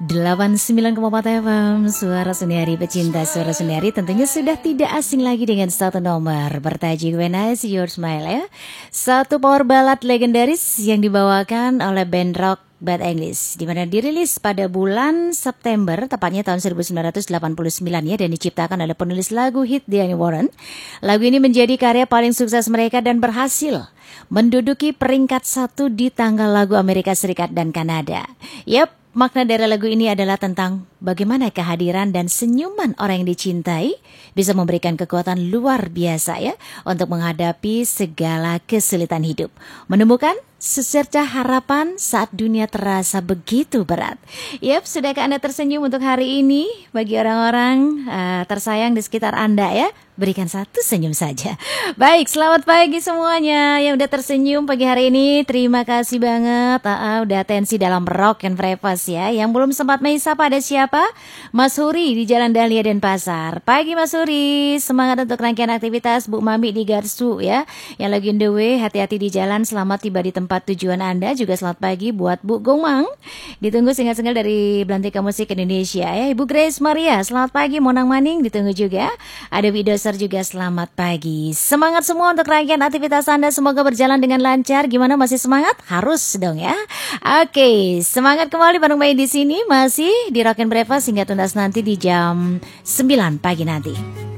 89,4 FM Suara Seniari, pecinta Suara Seniari tentunya sudah tidak asing lagi dengan satu nomor bertajuk When I See Your Smile ya. Satu power ballad legendaris yang dibawakan oleh band rock Bad English, di mana dirilis pada bulan September, tepatnya tahun 1989 ya, dan diciptakan oleh penulis lagu hit Diane Warren. Lagu ini menjadi karya paling sukses mereka dan berhasil menduduki peringkat 1 di tanggal lagu Amerika Serikat dan Kanada. Yap, makna dari lagu ini adalah tentang bagaimana kehadiran dan senyuman orang yang dicintai bisa memberikan kekuatan luar biasa ya untuk menghadapi segala kesulitan hidup. Menemukan secercah harapan saat dunia terasa begitu berat. Yap, sudahkah Anda tersenyum untuk hari ini? Bagi orang-orang tersayang di sekitar Anda ya, berikan satu senyum saja. Baik, selamat pagi semuanya yang udah tersenyum pagi hari ini. Terima kasih banget udah atensi dalam Rock and Breakfast ya. Yang belum sempat menyapa ada siapa? Mas Huri di Jalan Dahlia Denpasar. Pagi Mas Huri, semangat untuk rangkaian aktivitas Bu Mami di Garsu ya. Yang lagi on the way, hati-hati di jalan, selamat tiba di tempat tujuan Anda. Juga selamat pagi buat Bu Gongmang. Ditunggu single-single dari Belantika Musik Indonesia ya. Ibu Grace Maria, selamat pagi. Monang Maning ditunggu juga. Ada Widoser juga selamat pagi. Semangat semua untuk rangkaian aktivitas Anda, semoga berjalan dengan lancar. Gimana, masih semangat? Harus dong ya. Oke, semangat kembali bareng Bayi di sini masih di Rock and Breakfast hingga tuntas nanti di jam 9 pagi nanti.